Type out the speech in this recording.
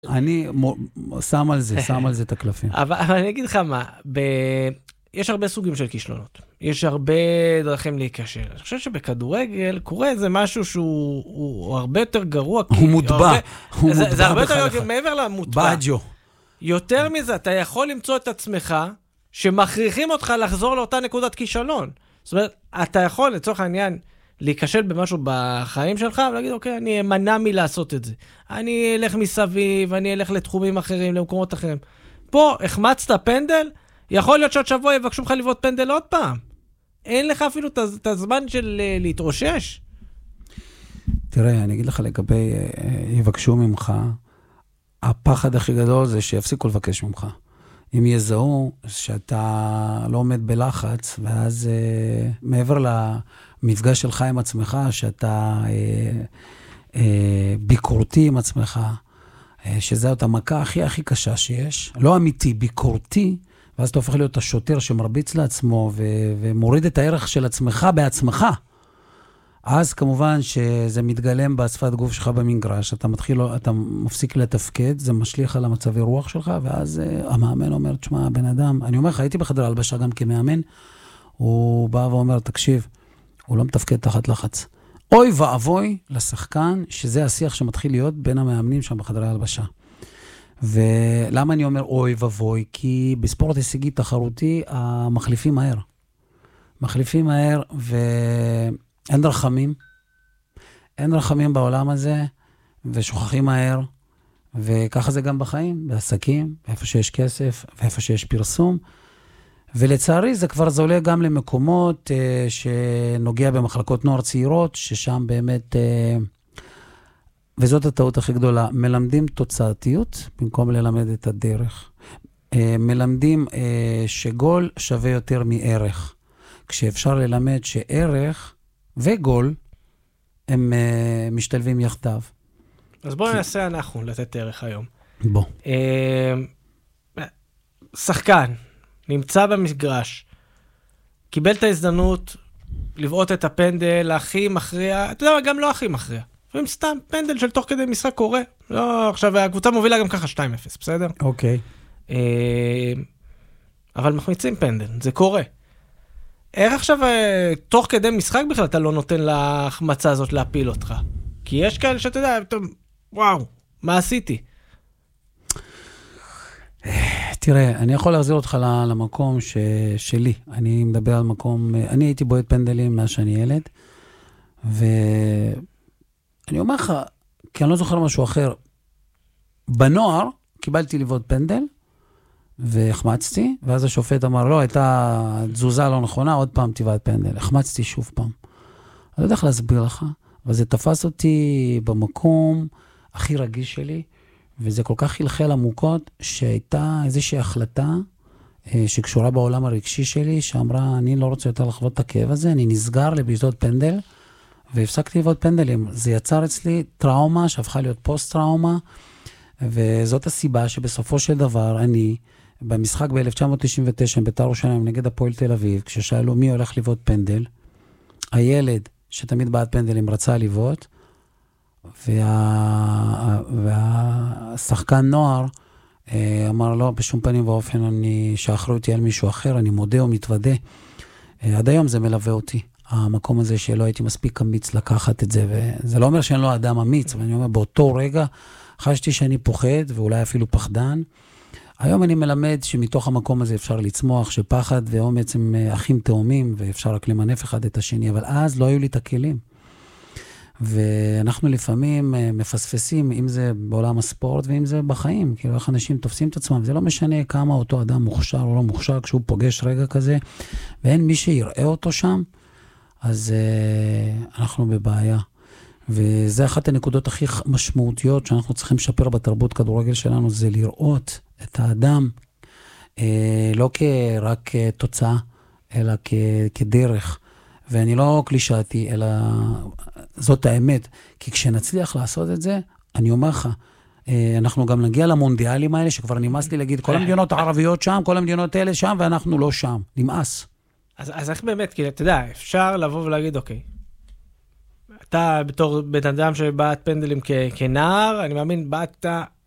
אני שם על זה את הקלפים. אבל אני אגיד לך מה, יש הרבה סוגים של כישלונות. יש הרבה דרכים להיכשל. אני חושב שבכדורגל קורה איזה משהו שהוא הרבה יותר גרוע. הוא מוטבע. זה הרבה יותר גרוע, מעבר למוטבע. בג'ו. יותר מזה, אתה יכול למצוא את עצמך שמכריחים אותך לחזור לאותה נקודת כישלון. זאת אומרת, אתה יכול, לצורך העניין, להיכשל במשהו בחיים שלך, ולהגיד, אוקיי, אני אמנע מלעשות את זה. אני אלך מסביב, אני אלך לתחומים אחרים, למקומות אחרים. פה, החמצת פנדל, יכול להיות שעוד שבוע יבקשו לך לבעוט פנדל עוד פעם. אין לך אפילו את הזמן של להתרושש. תראה, אני אגיד לך לגבי, יבקשו ממך, הפחד הכי גדול זה שיפסיקו לבקש ממך. אם יזהו שאתה לא עומד בלחץ, ואז מעבר למפגש שלך עם עצמך, שאתה ביקורתי עם עצמך, שזו אותה מכה הכי קשה שיש, לא אמיתי, ביקורתי, ואז אתה הופך להיות השוטר שמרביץ לעצמו, ומוריד את הערך של עצמך בעצמך. אז כמובן שזה מתגלם בשפת גוף שלך במגרש, אתה מפסיק לתפקד, זה משליך על המצבי רוח שלך, ואז המאמן אומר, תשמע, בן אדם, אני אומר לך, הייתי בחדר הלבשה גם כמאמן, הוא בא ואומר, תקשיב, הוא לא מתפקד תחת לחץ. אוי ואבוי לשחקן, שזה השיח שמתחיל להיות בין המאמנים שם בחדר הלבשה. ולמה אני אומר אוי ואבוי? כי בספורט הישגי תחרותי, המחליפים מהר. מחליפים מהר, אין רחמים, אין רחמים בעולם הזה, ושוכחים מהר, וככה זה גם בחיים, בעסקים, איפה שיש כסף, ואיפה שיש פרסום, ולצערי זה כבר זולה גם למקומות שנוגע במחלקות נוער צעירות, ששם באמת, וזאת הטעות הכי גדולה, מלמדים תוצאתיות במקום ללמד את הדרך. מלמדים שגול שווה יותר מערך, כשאפשר ללמד שערך וגול, הם משתלבים יחדיו. אז בואו ננסה אנחנו לתת ערך היום. בוא. שחקן, נמצא במגרש, קיבל את ההזדמנות לבעוט את הפנדל הכי מכריע, אתה יודע, גם לא הכי מכריע. לפעמים סתם פנדל של תוך כדי משחק קורה. לא, עכשיו הקבוצה מובילה גם ככה 2-0, בסדר? אוקיי. אבל מחמיצים פנדל, זה קורה. איך עכשיו, תוך כדי משחק בכלל, אתה לא נותן להחמצה הזאת להפיל אותך? כי יש כאלה שאתה יודע, וואו, מה עשיתי? תראה, אני יכול להחזיר אותך למקום שלי. אני מדבר על מקום, אני הייתי בועט פנדלים מאז שאני ילד, ואני אומר לך, כי אני לא זוכר משהו אחר, בנוער קיבלתי לבעוט פנדל, והחמצתי, ואז השופט אמר, לא, הייתה תזוזה לא נכונה, עוד פעם תבעט פנדל. החמצתי שוב פעם. אני לא יודע איך להסביר לך, אבל זה תפס אותי במקום הכי רגיש שלי, וזה כל כך חלחל עמוקות, שהייתה איזושהי החלטה שקשורה בעולם הרגשי שלי, שאמרה, אני לא רוצה יותר לחוות את הכאב הזה, אני נסגר לבעיטות פנדל, והפסקתי לבעוט פנדלים. זה יצר אצלי טראומה, שהפכה להיות פוסט-טראומה, וזאת הסיבה שבסופו של דבר אני, במשחק ב-1999, בית"ר ירושלים נגד הפועל תל אביב, כששאלו מי הולך לבעוט פנדל, הילד שתמיד בעט פנדלים רצה לבעוט, והשחקן נוער אמר לו, בשום פנים ואופן שאחראי אותי על מישהו אחר, אני מודה ומתוודה. עד היום זה מלווה אותי, המקום הזה שלא הייתי מספיק אמיץ לקחת את זה, וזה לא אומר שאני לא אדם אמיץ, אבל אני אומר, באותו רגע חשתי שאני פוחד, ואולי אפילו פחדן. היום אני מלמד שמתוך המקום הזה אפשר לצמוח, שפחד ואומץ הם אחים תאומים, ואפשר רק למנף אחד את השני, אבל אז לא היו לי את הכלים. ואנחנו לפעמים מפספסים, אם זה בעולם הספורט, ואם זה בחיים, כאילו איך אנשים תופסים את עצמם, זה לא משנה כמה אותו אדם מוכשר או לא מוכשר, כשהוא פוגש רגע כזה, ואין מי שיראה אותו שם, אז אנחנו בבעיה. וזה אחת הנקודות הכי משמעותיות שאנחנו צריכים לשפר בתרבות כדורגל שלנו, זה לראות את האדם, לא רק תוצאה, אלא כדרך. ואני לא קלישאתי, אלא זאת האמת. כי כשנצליח לעשות את זה, אני אומר לך, אנחנו גם נגיע למונדיאלים האלה, שכבר נמאס לי להגיד, כל המדינות הערביות שם, כל המדינות האלה שם, ואנחנו לא שם. נמאס. אז איך באמת, כי אתה יודע, אפשר לבוא ולהגיד, אוקיי, אתה בתור בן אדם שבעט פנדלים כנער, אני מאמין, בעטת